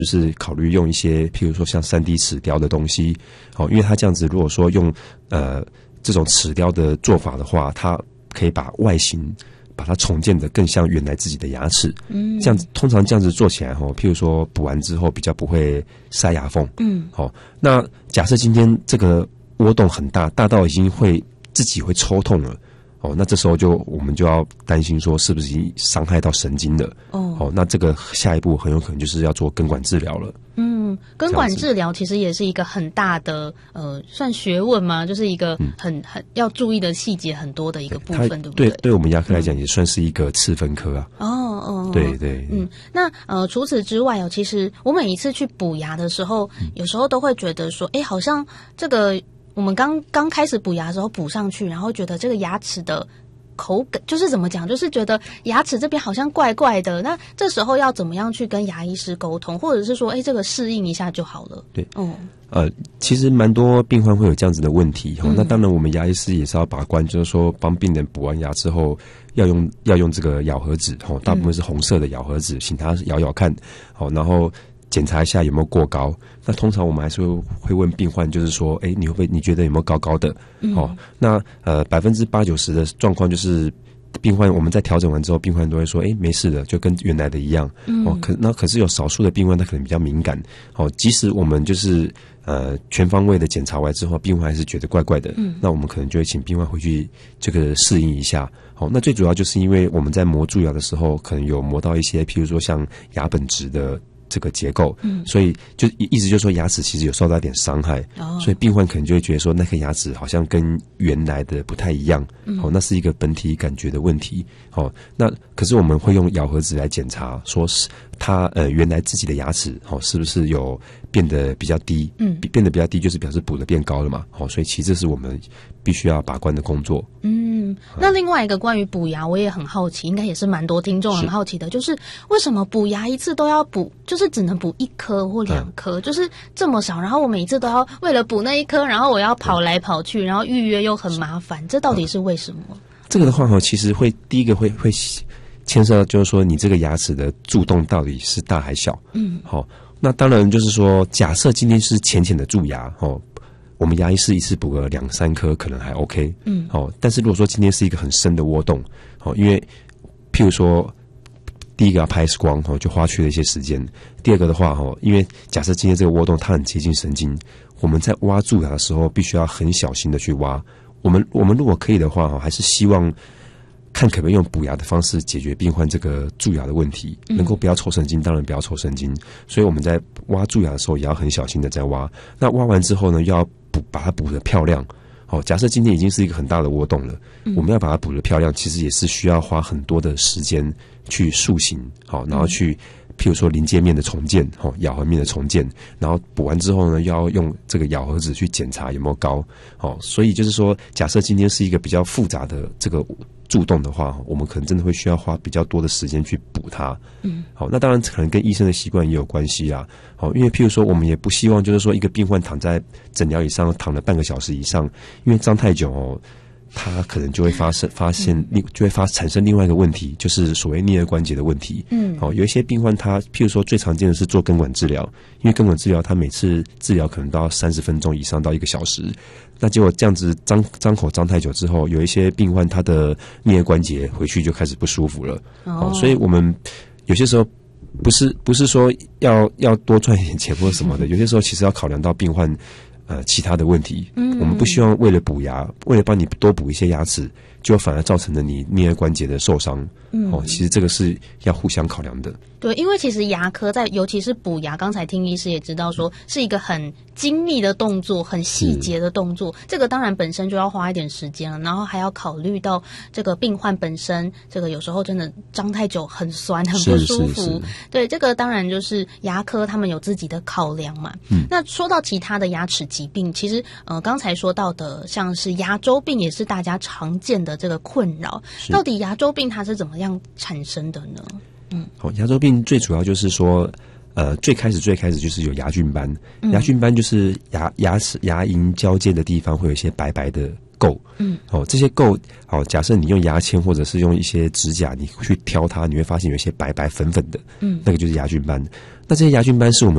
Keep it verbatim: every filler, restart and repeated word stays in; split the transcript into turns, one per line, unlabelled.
就是考虑用一些譬如说像 三 D 齿雕的东西，哦，因为它这样子如果说用呃这种齿雕的做法的话，它可以把外形把它重建的更像原来自己的牙齿。嗯，这样子通常这样子做起来哈，譬如说补完之后比较不会塞牙缝。嗯，好，那假设今天这个窝洞很大，大到已经会自己会抽痛了。哦，那这时候就我们就要担心说是不是已经伤害到神经了？哦，哦，那这个下一步很有可能就是要做根管治疗了。嗯，
根管治疗其实也是一个很大的呃，算学问吗？就是一个很、嗯、很要注意的细节很多的一个部分，对不对？
对，对我们牙科来讲也算是一个次分科啊。
哦哦，
对对，
嗯，那呃，除此之外哦，其实我每一次去补牙的时候，嗯、有时候都会觉得说，哎，好像这个。我们刚刚开始补牙的时候补上去，然后觉得这个牙齿的口感就是怎么讲，就是觉得牙齿这边好像怪怪的。那这时候要怎么样去跟牙医师沟通，或者是说，哎，这个适应一下就好了？
对，嗯，呃，其实蛮多病患会有这样子的问题哈、嗯。那当然，我们牙医师也是要把关，就是说帮病人补完牙之后，要用要用这个咬合纸哈，大部分是红色的咬合纸，请他咬咬看，好，然后检查一下有没有过高。那通常我们还是会问病患，就是说，哎，你会不会你觉得有没有高高的？嗯、哦，那呃百分之八九十的状况就是病患我们在调整完之后，病患都会说，哎，没事的，就跟原来的一样。嗯、哦，可那可是有少数的病患他可能比较敏感。哦，即使我们就是呃全方位的检查完之后，病患还是觉得怪怪的。嗯，那我们可能就会请病患回去这个适应一下。好、哦，那最主要就是因为我们在磨蛀牙的时候，可能有磨到一些，譬如说像牙本质的这个结构，嗯，所以就意思就是说牙齿其实有受到一点伤害，哦，所以病患可能就会觉得说那颗牙齿好像跟原来的不太一样，嗯，哦，那是一个本体感觉的问题，哦，那可是我们会用咬合纸来检查，说是它呃原来自己的牙齿，哦，是不是有变得比较低，嗯，变得比较低就是表示补得变高了嘛，哦，所以其实这是我们必须要把关的工作。
嗯，那另外一个关于补牙，我也很好奇，应该也是蛮多听众很好奇的，就是为什么补牙一次都要补，就是只能补一颗或两颗，嗯，就是这么少，然后我每次都要为了补那一颗，然后我要跑来跑去，然后预约又很麻烦，这到底是为什么？嗯，
这个的话，其实会第一个会会牵涉到就是说你这个牙齿的蛀洞到底是大还小。嗯，好，那当然就是说，假设今天是浅浅的蛀牙，哦，我们牙医师一次补个两三颗可能还 OK。嗯，哦，但是如果说今天是一个很深的窝洞，哦，因为譬如说第一个要拍 X 光，哦，就花去了一些时间。第二个的话，哦，因为假设今天这个窝洞它很接近神经，我们在挖蛀牙的时候必须要很小心的去挖。我们我们如果可以的话，哦，还是希望看可不可以用补牙的方式解决病患这个蛀牙的问题，能够不要抽神经，当然不要抽神经。所以我们在挖蛀牙的时候也要很小心的在挖。那挖完之后呢，要补把它补得漂亮。好，假设今天已经是一个很大的窝洞了，嗯，我们要把它补得漂亮，其实也是需要花很多的时间去塑形，好，然后去譬如说临界面的重建，好，咬合面的重建，然后补完之后呢，要用这个咬合纸去检查有没有高，好，所以就是说，假设今天是一个比较复杂的这个蛀洞的话，我们可能真的会需要花比较多的时间去补它。嗯，好，那当然可能跟医生的习惯也有关系啊。好，因为譬如说，我们也不希望就是说一个病患躺在诊疗椅上躺了半个小时以上，因为张太久哦，他可能就会发生发现另就会发产生另外一个问题，就是所谓颞颌关节的问题。嗯，好，有一些病患他譬如说最常见的是做根管治疗，因为根管治疗他每次治疗可能都要三十分钟以上到一个小时。那结果这样子张张口张太久之后，有一些病患他的颞颌关节回去就开始不舒服了。哦，所以我们有些时候不是不是说要要多赚一点钱或者什么的，有些时候其实要考量到病患呃其他的问题。嗯，我们不希望为了补牙，为了帮你多补一些牙齿，就反而造成了你颞颌关节的受伤。嗯，哦，其实这个是要互相考量的。
对，因为其实牙科在尤其是补牙，刚才听医师也知道说是一个很精密的动作，很细节的动作，这个当然本身就要花一点时间了，然后还要考虑到这个病患本身，这个有时候真的张太久很酸很不舒服。是是是，对，这个当然就是牙科他们有自己的考量嘛。嗯，那说到其他的牙齿疾病，其实呃刚才说到的像是牙周病也是大家常见的这个困扰，到底牙周病它是怎么样产生的呢？嗯，
好，牙周病最主要就是说，呃，最开始最开始就是有牙菌斑，嗯，牙菌斑就是牙牙齿牙龈交界的地方会有一些白白的垢，
嗯，
哦，这些垢，哦，假设你用牙签或者是用一些指甲，你去挑它，你会发现有一些白白粉粉的，
嗯，
那个就是牙菌斑。那这些牙菌斑是我们